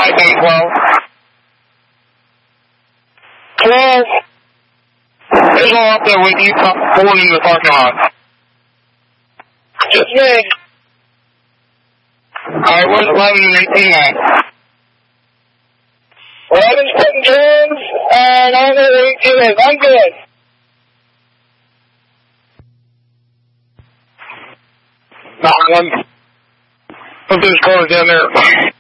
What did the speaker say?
12. 12. Who's all up there with you pulling in the parking lot? Just me. Alright, where's 11 and 18 at? 11's putting turns, and I know where 18 is. I'm good. Not one. Put those cars down there.